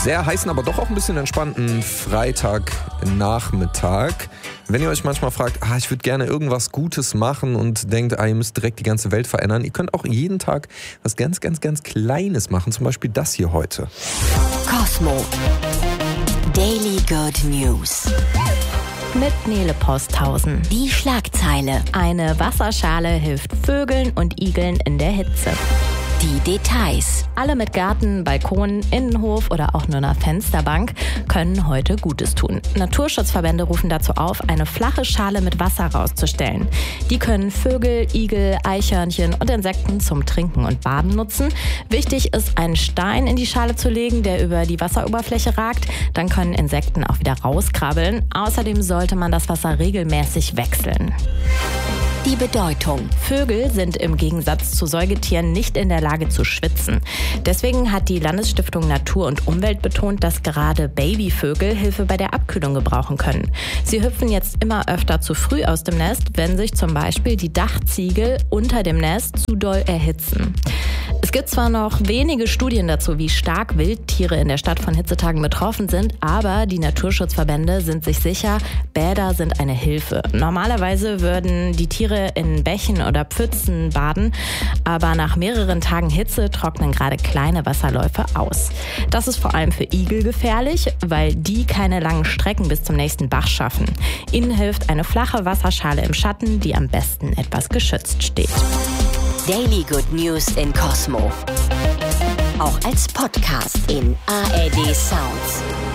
sehr heißen, aber doch auch ein bisschen entspannten Freitagnachmittag. Wenn ihr euch manchmal fragt, ich würde gerne irgendwas Gutes machen und denkt, ihr müsst direkt die ganze Welt verändern, ihr könnt auch jeden Tag was ganz, ganz, ganz Kleines machen. Zum Beispiel das hier heute. Cosmo. Daily Good News. Mit Nele Posthausen. Die Schlagzeile. Eine Wasserschale hilft Vögeln und Igeln in der Hitze. Die Details. Alle mit Garten, Balkon, Innenhof oder auch nur einer Fensterbank können heute Gutes tun. Naturschutzverbände rufen dazu auf, eine flache Schale mit Wasser rauszustellen. Die können Vögel, Igel, Eichhörnchen und Insekten zum Trinken und Baden nutzen. Wichtig ist, einen Stein in die Schale zu legen, der über die Wasseroberfläche ragt. Dann können Insekten auch wieder rauskrabbeln. Außerdem sollte man das Wasser regelmäßig wechseln. Die Bedeutung. Vögel sind im Gegensatz zu Säugetieren nicht in der Lage zu schwitzen. Deswegen hat die Landesstiftung Natur und Umwelt betont, dass gerade Babyvögel Hilfe bei der Abkühlung gebrauchen können. Sie hüpfen jetzt immer öfter zu früh aus dem Nest, wenn sich zum Beispiel die Dachziegel unter dem Nest zu doll erhitzen. Es gibt zwar noch wenige Studien dazu, wie stark Wildtiere in der Stadt von Hitzetagen betroffen sind, aber die Naturschutzverbände sind sich sicher, Bäder sind eine Hilfe. Normalerweise würden die Tiere in Bächen oder Pfützen baden, aber nach mehreren Tagen Hitze trocknen gerade kleine Wasserläufe aus. Das ist vor allem für Igel gefährlich, weil die keine langen Strecken bis zum nächsten Bach schaffen. Ihnen hilft eine flache Wasserschale im Schatten, die am besten etwas geschützt steht. Daily Good News in Cosmo. Auch als Podcast in ARD Sounds.